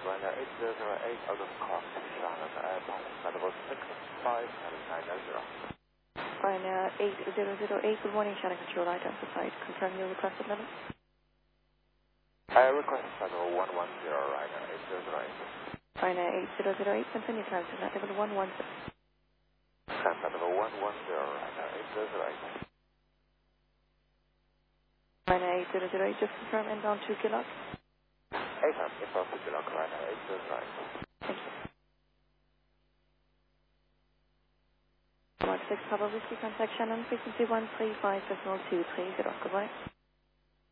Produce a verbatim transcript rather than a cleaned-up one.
Ryanair eight zero zero eight out of cost, Charlotte Airport, Medical six five seven nine zero. Ryanair eight zero zero eight, good morning, Channel Control identified. Confirm your requested level. I request level one one zero, Ryanair eight zero zero eight. Ryanair eight zero zero eight, continue to answer that level one one zero. Stand level one one zero, Ryanair eight zero zero eight. Ryanair eight zero zero eight, just confirm inbound two Kilo. eight up, inbound two Kilo, Ryanair eight zero zero eight. Thank you. Mark six, Papa Whiskey, contact Shannon, frequency one three five two three zero. Goodbye.